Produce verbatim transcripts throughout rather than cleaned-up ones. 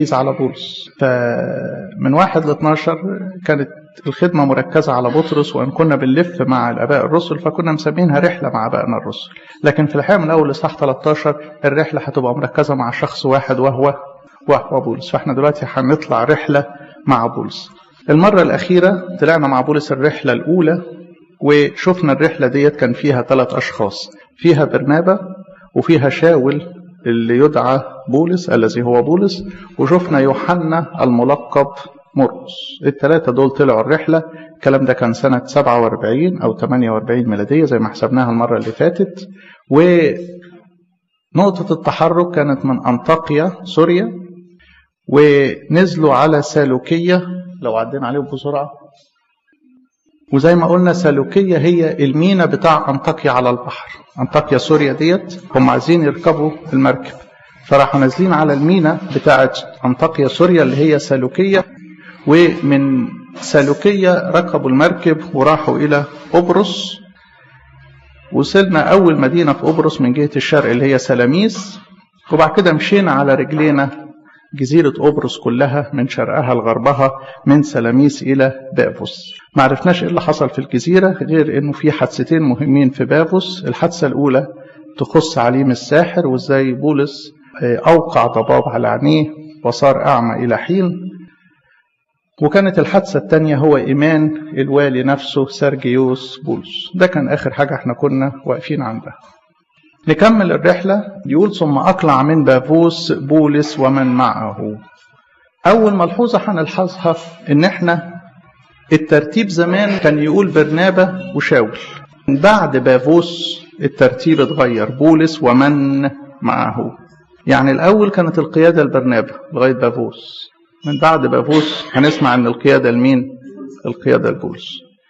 على بولس. فمن واحد لاثناشر كانت الخدمة مركزة على بطرس، وإن كنا بنلف مع الآباء الرسل فكنا مسمينها رحلة مع آبائنا الرسل، لكن في الحقيقة من أول إصحاح ثلاثة عشر الرحلة هتبقى مركزة مع شخص واحد وهو وهو بولس. فإحنا دلوقتي هنطلع رحلة مع بولس. المرة الأخيرة طلعنا مع بولس الرحلة الأولى، وشفنا الرحلة ديت كان فيها ثلاث أشخاص، فيها برنابا وفيها شاول اللي يدعى بولس الذي هو بولس، وشفنا يوحنا الملقب مرقس. الثلاثة دول طلعوا الرحلة. الكلام ده كان سنة سبعة وأربعين أو ثمانية وأربعين ميلادية زي ما حسبناها المرة اللي فاتت. ونقطة التحرك كانت من أنطاكيا سوريا، ونزلوا على سالوكية لو عدينا عليهم بسرعة. وزي ما قلنا سالوكية هي المينا بتاع أنطاكيا على البحر. أنطاكيا سوريا ديت هم عايزين يركبوا المركب، فراحوا نازلين على المينا بتاعت أنطاكيا سوريا اللي هي سالوكية، ومن سالوكية ركبوا المركب وراحوا إلى قبرص. وصلنا أول مدينة في قبرص من جهة الشرق اللي هي سلاميس، وبعد كده مشينا على رجلينا جزيرة قبرص كلها من شرقها لغربها من سلاميس إلى بافوس. ما عرفناش إيه اللي حصل في الجزيرة غير إنه في حادثتين مهمين في بافوس. الحادثة الأولى تخص عليم الساحر، وإزاي بولس أوقع ضباب على عينيه وصار أعمى إلى حين. وكانت الحادثة الثانية هو إيمان الوالي نفسه سيرجيوس بولس. ده كان آخر حاجة احنا كنا واقفين عندها. نكمل الرحلة. يقول ثم أقلع من بافوس بولس ومن معه. أول ملحوظة هنلحظها إن احنا الترتيب زمان كان يقول برنابا وشاول، بعد بافوس الترتيب اتغير بولس ومن معه. يعني الأول كانت القيادة لبرنابا لغاية بافوس، من بعد بافوس هنسمع أن القيادة لمين؟ القيادة لبولس.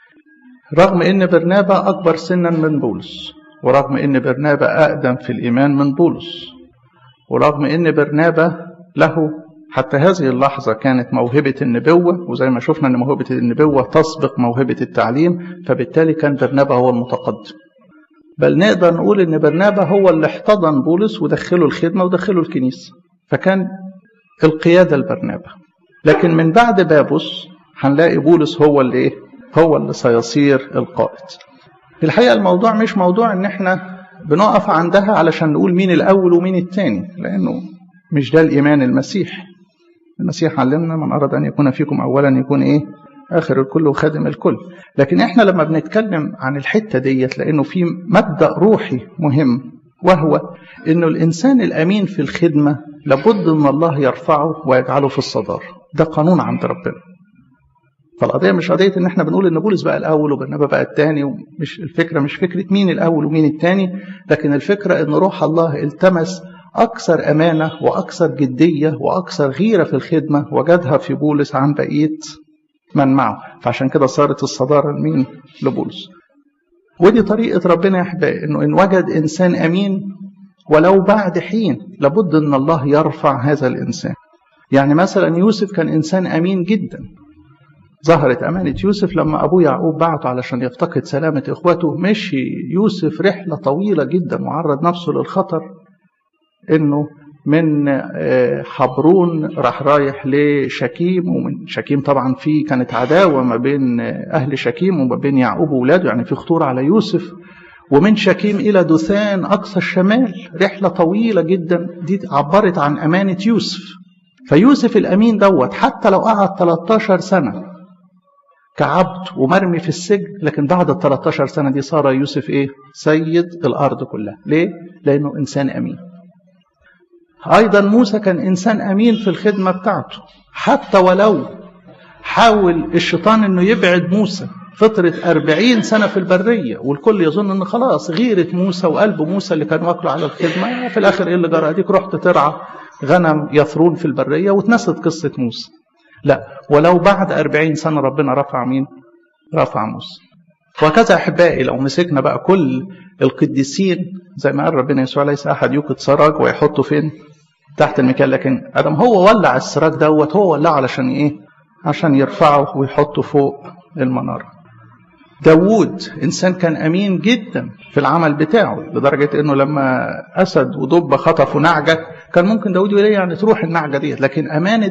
رغم أن برنابا أكبر سنا من بولس، ورغم أن برنابا أقدم في الإيمان من بولس، ورغم أن برنابا له حتى هذه اللحظة كانت موهبة النبوة، وزي ما شفنا أن موهبة النبوة تسبق موهبة التعليم، فبالتالي كان برنابا هو المتقدم. بل نقدر نقول أن برنابا هو اللي احتضن بولس ودخله الخدمة ودخله الكنيسة، فكان القيادة لبرنابا. لكن من بعد بابوس هنلاقي بولس هو اللي إيه؟ هو اللي سيصير القائد. في الحقيقة الموضوع مش موضوع ان احنا بنقف عندها علشان نقول مين الاول ومين الثاني، لانه مش ده الايمان المسيح. المسيح علمنا من اراد ان يكون فيكم اولا يكون ايه؟ اخر الكل وخادم الكل. لكن احنا لما بنتكلم عن الحتة ديت لانه في مبدأ روحي مهم، وهو انه الانسان الامين في الخدمة لابد ان الله يرفعه ويجعله في الصدارة. ده قانون عند ربنا. فالقضية مش قضية ان احنا بنقول ان بولس بقى الاول وبرنابا بقى الثاني، ومش الفكرة مش فكرة مين الاول ومين الثاني، لكن الفكرة ان روح الله التمس اكثر امانة واكثر جدية واكثر غيرة في الخدمة، وجدها في بولس عن بقية من معه. فعشان كده صارت الصدارة لمين؟ لبولس. ودي طريقة ربنا يا احبائي، انه ان وجد انسان امين ولو بعد حين لابد ان الله يرفع هذا الانسان. يعني مثلا يوسف كان انسان امين جدا. ظهرت أمانة يوسف لما أبوه يعقوب بعته علشان يفتقد سلامة إخوته. مشي يوسف رحلة طويلة جدا وعرض نفسه للخطر، إنه من حبرون راح رايح لشكيم، ومن شكيم طبعا في كانت عداوة ما بين أهل شكيم وما بين يعقوب وولاده، يعني في خطورة على يوسف. ومن شكيم إلى دثان أقصى الشمال، رحلة طويلة جدا. دي عبرت عن أمانة يوسف. فيوسف الأمين دوت حتى لو قعد ثلاثة عشر سنة كعبد ومرمي في السجن، لكن بعد ال ثلاثة عشر سنة دي صار يوسف إيه؟ سيد الأرض كلها. ليه؟ لأنه إنسان أمين. أيضا موسى كان إنسان أمين في الخدمة بتاعته، حتى ولو حاول الشيطان أنه يبعد موسى فترة أربعين سنة في البرية، والكل يظن أنه خلاص غيرة موسى وقلب موسى اللي كان واكله على الخدمة. في الآخر إيه اللي جرى؟ أديك رحت ترعى غنم يثرون في البرية وتنست قصة موسى. لا، ولو بعد أربعين سنة ربنا رفع مين؟ رفع موسى. وكذا أحبائي لو مسكنا بقى كل القديسين زي ما قال ربنا يسوع ليس أحد يوقد سراج ويحطه فين؟ تحت المكيال، لكن أدم هو ولع السراج دوت، هو ولع علشان إيه؟ عشان يرفعه ويحطه فوق المنارة. داوود إنسان كان أمين جدا في العمل بتاعه، لدرجة إنه لما أسد ودب خطفوا نعجة كان ممكن داود يقول يعني تروح النعجة ديت، لكن أمانة